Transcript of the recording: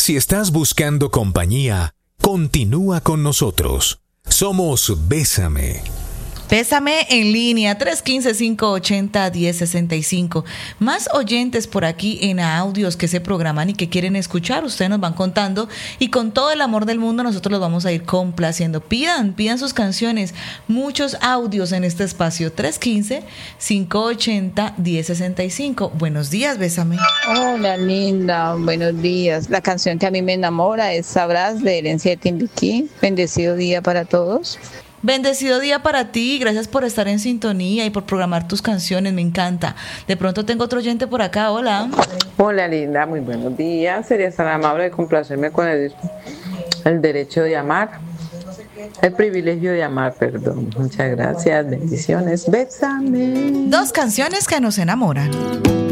Si estás buscando compañía, continúa con nosotros. Somos Bésame. Bésame en línea, 315-580-1065. Más oyentes por aquí en audios que se programan y que quieren escuchar. Ustedes nos van contando y con todo el amor del mundo nosotros los vamos a ir complaciendo. Pidan sus canciones. Muchos audios en este espacio. 315-580-1065. Buenos días, Bésame. Hola, linda. Buenos días. La canción que a mí me enamora es Sabrás, de Herencia de Timbiquí. Bendecido día para todos. Bendecido día para ti, gracias por estar en sintonía y por programar tus canciones, me encanta. De pronto tengo otro oyente por acá, hola. Hola linda, muy buenos días. Sería tan amable de complacerme con el derecho de amar, el privilegio de amar, perdón. Muchas gracias, bendiciones, bésame. 2 canciones que nos enamoran.